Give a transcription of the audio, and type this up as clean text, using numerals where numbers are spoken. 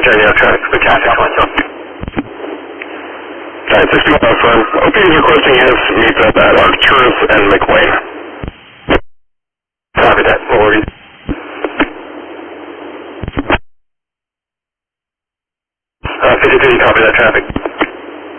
Roger, yeah, traffic for Cassius. Alright, 61 firm. OP is requesting his meet up at Arcturus and McLean. Copy that, no worries. 53, copy that traffic.